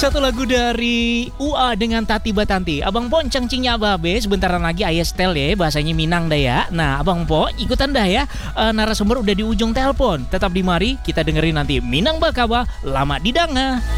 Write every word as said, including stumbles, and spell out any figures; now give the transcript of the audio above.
Satu lagu dari U A dengan Tati Batanti. Abang Po cengcingnya Babe, sebentaran lagi ayah setel ya, bahasanya Minang dah ya. Nah Abang Po ikutan dah ya, e, narasumber udah di ujung telepon. Tetap di mari, kita dengerin nanti Minang Bakawa, lama di danga.